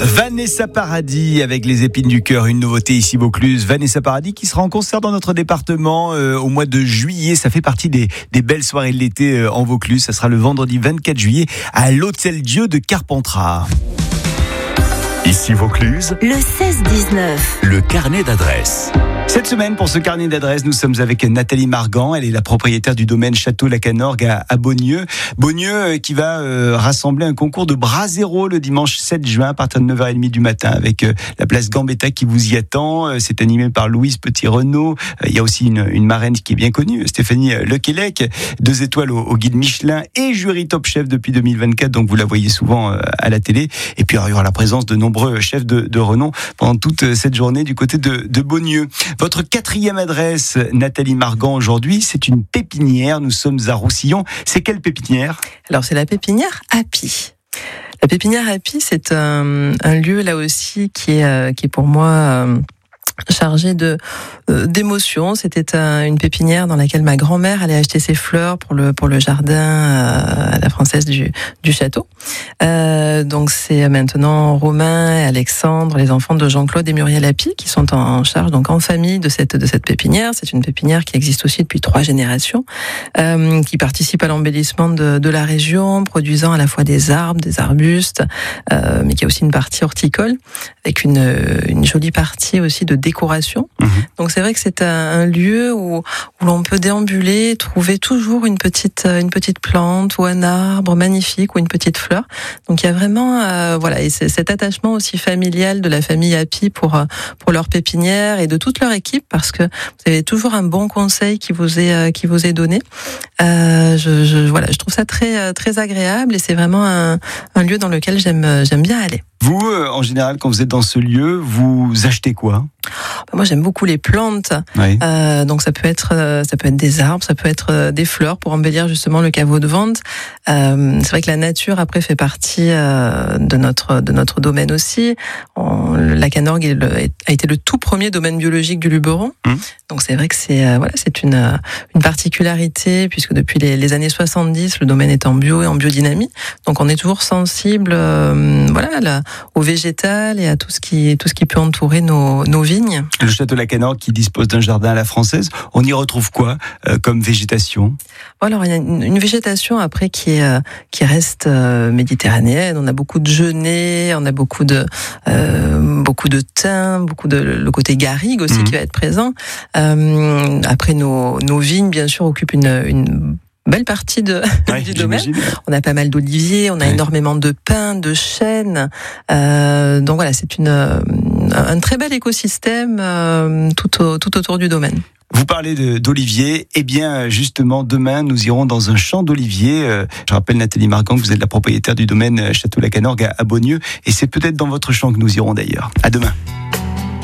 Vanessa Paradis avec les épines du cœur, une nouveauté ici Vaucluse. Vanessa Paradis qui sera en concert dans notre département au mois de juillet. Ça fait partie des belles soirées de l'été en Vaucluse. Ça sera le vendredi 24 juillet à l'Hôtel Dieu de Carpentras. Ici Vaucluse, le 16-19. Le carnet d'adresses. Cette semaine, pour ce carnet d'adresses, nous sommes avec Nathalie Margan. Elle est la propriétaire du domaine Château Lacanorgue à Beaunieu. Beaunieu qui va rassembler un concours de brasero le dimanche 7 juin à partir de 9h30 du matin avec la place Gambetta qui vous y attend. C'est animé par Louise Petit-Renaud. Il y a aussi une marraine qui est bien connue, Stéphanie Lequelec, 2 étoiles au guide Michelin et jury Top Chef depuis 2024. Donc vous la voyez souvent à la télé. Et puis il y aura la présence de nombreux chefs de renom pendant toute cette journée du côté de Beaunieu. Votre 4e adresse, Nathalie Margan, aujourd'hui, c'est une pépinière. Nous sommes à Roussillon. C'est quelle pépinière ? Alors, c'est la pépinière Happy. La pépinière Happy, c'est un lieu, là aussi, qui est pour moi chargé d'émotions. C'était une pépinière dans laquelle ma grand-mère allait acheter ses fleurs pour le jardin à la française du château. Donc c'est maintenant Romain et Alexandre, les enfants de Jean-Claude et Muriel Happy, qui sont en charge, donc en famille de cette pépinière. C'est une pépinière qui existe aussi depuis 3 générations, qui participe à l'embellissement de la région, produisant à la fois des arbres, des arbustes, mais qui a aussi une partie horticole, avec une jolie partie aussi de décoration. Donc c'est vrai que c'est un lieu où l'on peut déambuler, trouver toujours une petite plante ou un arbre magnifique ou une petite fleur. Donc il y a vraiment et c'est cet attachement aussi familial de la famille Happy pour leur pépinière et de toute leur équipe, parce que vous avez toujours un bon conseil qui vous est donné. Je trouve ça très très agréable et c'est vraiment un lieu dans lequel j'aime bien aller. Vous, en général, quand vous êtes dans ce lieu, vous achetez quoi ? Moi, j'aime beaucoup les plantes. Oui. Donc, ça peut être des arbres, ça peut être des fleurs pour embellir justement le caveau de vente. C'est vrai que la nature, après, fait partie de notre domaine aussi. Le Lacanorgue a été le tout premier domaine biologique du Luberon. Donc, c'est vrai que c'est une particularité, puisque depuis les années 70, le domaine est en bio et en biodynamie. Donc, on est toujours sensible, au végétal et à tout ce qui peut entourer nos vignes. Le château Lacanorgue qui dispose d'un jardin à la française, on y retrouve quoi comme végétation ? Alors il y a une végétation après qui reste méditerranéenne. On a beaucoup de genêts, on a beaucoup de thym, le côté garrigue aussi qui va être présent. Après nos vignes bien sûr occupent une belle partie du domaine. On a pas mal d'oliviers, on a énormément de pins, de chênes. Donc voilà, c'est un très bel écosystème tout autour du domaine. Vous parlez d'olivier, eh bien justement demain nous irons dans un champ d'olivier. Je rappelle Nathalie Margan que vous êtes la propriétaire du domaine Château Lacanorgue à Beaunieu et c'est peut-être dans votre champ que nous irons d'ailleurs. À demain.